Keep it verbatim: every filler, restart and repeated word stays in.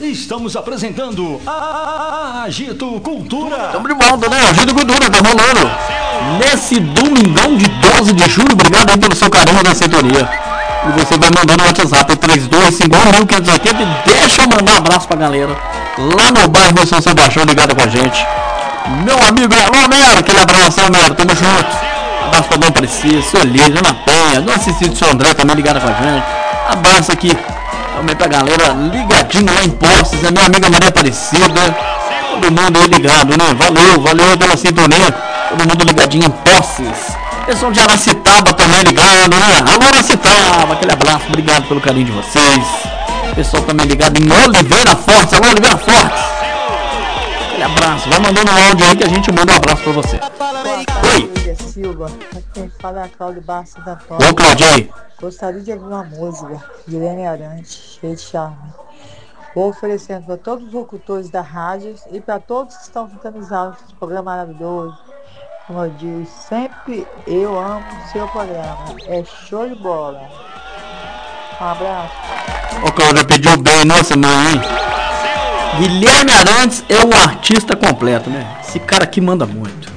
Estamos apresentando a Agito Cultura. Estamos de volta, né? Agito Cultura, tá rolando. Nesse domingão de doze de julho, obrigado aí pelo seu carinho da sintonia. E você vai mandando no WhatsApp três dois cinco um um quinhentos e oitenta e deixa eu mandar um abraço pra galera lá no bairro São Sebastião ligado com a gente. Meu amigo Alô Mero, aquele abraço, Mero, tamo junto. Abraço pra Dom Preciso, seu Lígia, Ana Penha, Dona Cecília, seu André também ligado com a gente. Abraço aqui também pra galera ligadinho lá em Postos, a minha amiga Maria Aparecida. Todo mundo aí ligado, né? Valeu, valeu pela sintonia. Todo mundo ligadinho em Postos. Pessoal de Aracitaba também ligado, né? Alô Aracitaba, aquele abraço, obrigado pelo carinho de vocês. Pessoal também ligado em Oliveira Fortes, alô Oliveira Fortes. Aquele abraço, vai mandando um áudio aí que a gente manda um abraço pra você. Oi. Silva, aqui quem fala é a Cláudia Bastos da Ô Claudinho. Gostaria de ouvir uma música de Lene Arantes, cheia de charme. Vou oferecendo para todos os locutores da rádio e para todos que estão sintonizados esse programa maravilhoso. Como eu disse, sempre eu amo o seu programa. É show de bola. Um abraço. Ô Cláudia, pediu bem, nossa mãe. Guilherme Arantes é um artista completo, né? Esse cara aqui manda muito.